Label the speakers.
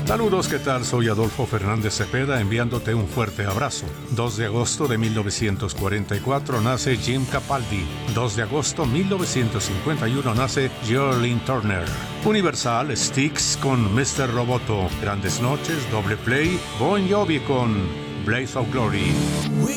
Speaker 1: Saludos, ¿qué tal? Soy Adolfo Fernández Cepeda enviándote un fuerte abrazo. 2 de agosto de 1944 nace Jim Capaldi. 2 de agosto 1951 nace Geraldine Turner. Universal, Styx con Mr. Roboto. Grandes noches, Doble Play, Bon Jovi con Blaze of Glory.
Speaker 2: We